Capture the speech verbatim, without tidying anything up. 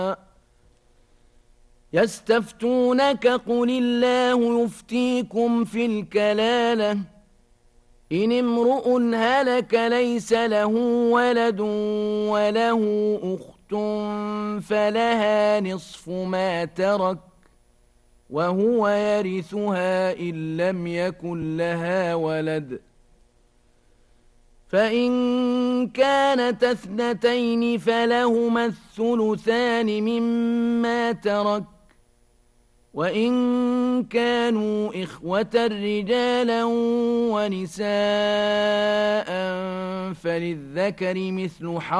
يستفتونك قل الله يفتيكم في الكلالة إن امرؤ هلك ليس له ولد وله أخت فلها نصف ما ترك وهو يرثها إن لم يكن لها ولد فإن كانت اثنتين فلهما الثلثان مما ترك وإن كانوا إخوة رجالا ونساء فللذكر مثل حظ